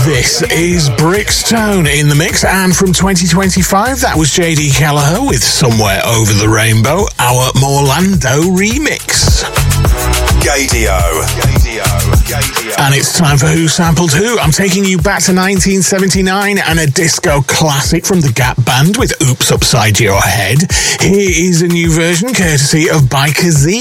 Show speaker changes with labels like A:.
A: This is Brickstone in the mix, and from 2025, that was JD Kelleher with Somewhere Over the Rainbow, our Morlando remix.
B: Gaydio.
A: And it's time for Who Sampled Who. I'm taking you back to 1979 and a disco classic from the Gap Band with Oops Upside Your Head. Here is a new version courtesy of Biker Z.